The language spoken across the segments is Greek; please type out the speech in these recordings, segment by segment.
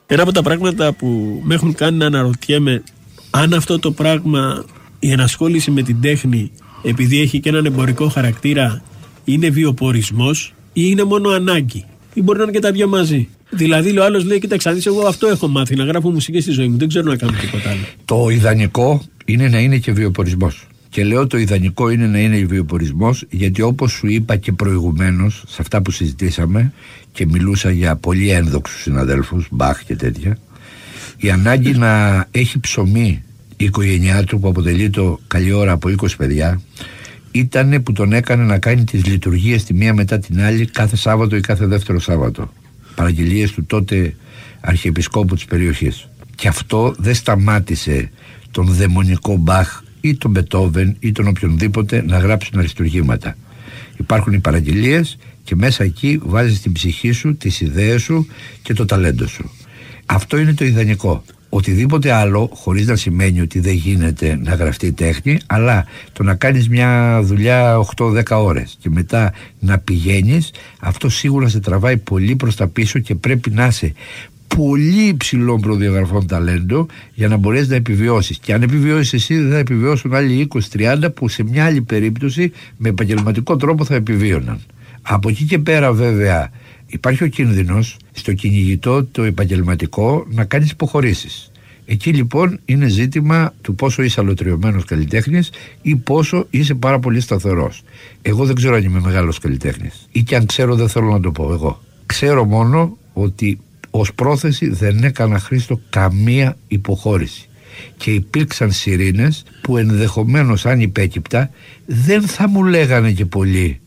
Ένα από τα πράγματα που με έχουν κάνει να αναρωτιέμαι αν αυτό το πράγμα, η ενασχόληση με την τέχνη, επειδή έχει και έναν εμπορικό χαρακτήρα, είναι βιοπορισμός ή είναι μόνο ανάγκη, ή μπορεί να είναι και τα δυο μαζί. Δηλαδή, ο άλλος λέει: κοίταξε, εγώ αυτό έχω μάθει, να γράφω μουσική στη ζωή μου, δεν ξέρω να κάνω τίποτα άλλο. Το ιδανικό είναι να είναι και βιοπορισμός. Και λέω το ιδανικό είναι να είναι βιοπορισμός, γιατί όπως σου είπα και προηγουμένως, σε αυτά που συζητήσαμε και μιλούσα για πολύ ένδοξους συναδέλφους, Μπαχ και τέτοια, η ανάγκη να έχει ψωμί η οικογένειά του, που αποτελεί το καλή ώρα από 20 παιδιά, ήταν που τον έκανε να κάνει τις λειτουργίες τη μία μετά την άλλη κάθε Σάββατο ή κάθε δεύτερο Σάββατο. Παραγγελίες του τότε αρχιεπισκόπου της περιοχής. Και αυτό δεν σταμάτησε τον δαιμονικό Μπαχ ή τον Μπετόβεν ή τον οποιονδήποτε να γράψουν αριστουργήματα. Υπάρχουν οι παραγγελίες και μέσα εκεί βάζεις την ψυχή σου, τις ιδέες σου και το ταλέντο σου. Αυτό είναι το ιδανικό. Οτιδήποτε άλλο, χωρίς να σημαίνει ότι δεν γίνεται να γραφτεί τέχνη, αλλά το να κάνεις μια δουλειά 8-10 ώρες και μετά να πηγαίνεις, αυτό σίγουρα σε τραβάει πολύ προς τα πίσω και πρέπει να είσαι πολύ υψηλών προδιαγραφών ταλέντο για να μπορέσεις να επιβιώσεις. Και αν επιβιώσεις εσύ, δεν θα επιβιώσουν άλλοι 20-30 που σε μια άλλη περίπτωση με επαγγελματικό τρόπο θα επιβίωναν. Από εκεί και πέρα, βέβαια, υπάρχει ο κίνδυνος στο κυνηγητό το επαγγελματικό να κάνεις υποχωρήσεις. Εκεί λοιπόν είναι ζήτημα του πόσο είσαι αλωτριωμένος καλλιτέχνης ή πόσο είσαι πάρα πολύ σταθερός. Εγώ δεν ξέρω αν είμαι μεγάλος καλλιτέχνης, ή και αν ξέρω δεν θέλω να το πω εγώ. Ξέρω μόνο ότι ως πρόθεση δεν έκανα, Χρήστο, καμία υποχώρηση. Και υπήρξαν σιρήνες που ενδεχομένως, αν υπέκυπτα, δεν θα μου λέγανε και πολύ.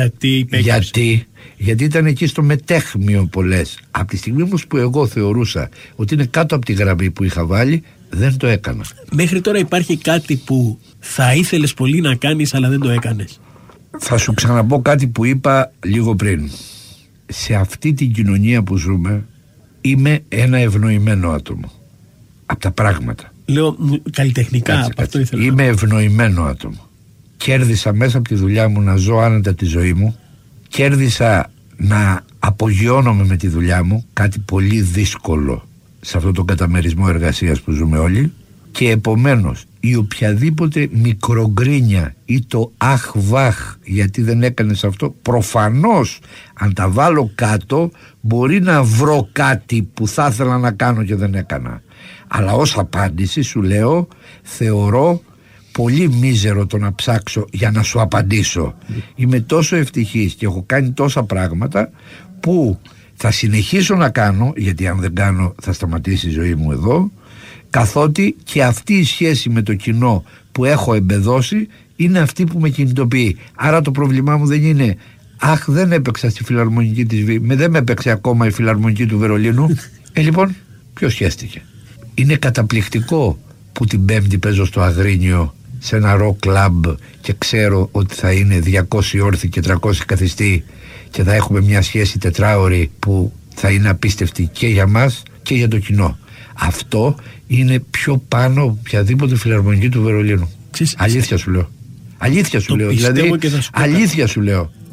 Γιατί ήταν εκεί στο μετέχμιο πολλές. Από τη στιγμή όμως που εγώ θεωρούσα ότι είναι κάτω από τη γραμμή που είχα βάλει, δεν το έκανα. Μέχρι τώρα υπάρχει κάτι που θα ήθελες πολύ να κάνεις αλλά δεν το έκανες? Θα σου ξαναπώ κάτι που είπα λίγο πριν. Σε αυτή την κοινωνία που ζούμε είμαι ένα ευνοημένο άτομο. Από τα πράγματα. Λέω καλλιτεχνικά, από αυτό ήθελα. Είμαι ευνοημένο άτομο. Κέρδισα μέσα από τη δουλειά μου να ζω άνετα τη ζωή μου. Κέρδισα να απογειώνομαι με τη δουλειά μου, κάτι πολύ δύσκολο σε αυτόν τον καταμερισμό εργασίας που ζούμε όλοι. Και επομένως η οποιαδήποτε μικρογκρίνια ή το αχ βαχ γιατί δεν έκανες αυτό, προφανώς αν τα βάλω κάτω μπορεί να βρω κάτι που θα ήθελα να κάνω και δεν έκανα. Αλλά ως απάντηση σου λέω, θεωρώ πολύ μίζερο το να ψάξω για να σου απαντήσω. Είμαι τόσο ευτυχής και έχω κάνει τόσα πράγματα που θα συνεχίσω να κάνω, γιατί αν δεν κάνω θα σταματήσει η ζωή μου εδώ, καθότι και αυτή η σχέση με το κοινό που έχω εμπεδώσει είναι αυτή που με κινητοποιεί. Άρα το πρόβλημά μου δεν είναι αχ, δεν έπαιξα στη φιλαρμονική της δεν με έπαιξε ακόμα η φιλαρμονική του Βερολίνου. Λοιπόν, ποιος σχέστηκε? Είναι καταπληκτικό που την Πέμπτη παίζω στο Αγρίνιο σε ένα ροκ κλαμπ και ξέρω ότι θα είναι 200 όρθιοι και 300 καθιστοί και θα έχουμε μια σχέση τετράωρη που θα είναι απίστευτη και για μας και για το κοινό. Αυτό είναι πιο πάνω από οποιαδήποτε φιλαρμονική του Βερολίνου. Αλήθεια σου λέω. Αλήθεια σου λέω. Δηλαδή, αλήθεια σου λέω.